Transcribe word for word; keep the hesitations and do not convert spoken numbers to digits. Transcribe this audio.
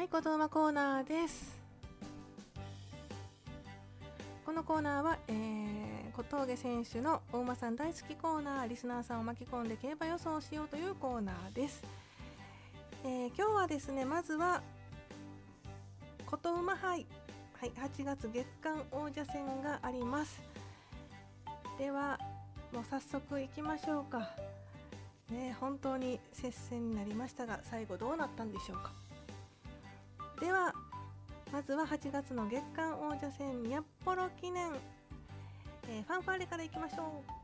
い、ことうまコーナーです。このコーナーは、えー、小峠選手のお馬さん大好きコーナー、リスナーさんを巻き込んで競馬予想しようというコーナーです。えー、今日はですね、まずはことうま杯、はい、はちがつ月間王者戦があります。ではもう早速いきましょうかね。本当に接戦になりましたが、最後どうなったんでしょうか。ではまずははちがつの月間王者戦にゃっぽろ記念、えー、ファンファーレからいきましょう。